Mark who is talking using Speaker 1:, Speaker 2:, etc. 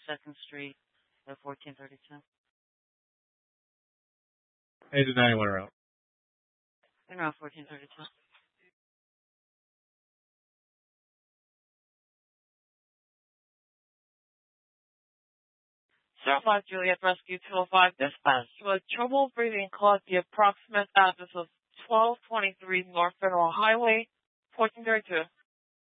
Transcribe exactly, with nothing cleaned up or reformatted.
Speaker 1: second Street at fourteen thirty-two.
Speaker 2: eight to ninety-one around.
Speaker 1: Around fourteen thirty-two. zero five Juliet Rescue two oh five dispatch. With trouble breathing caused the approximate address of twelve twenty-three North Federal Highway, fourteen thirty-two.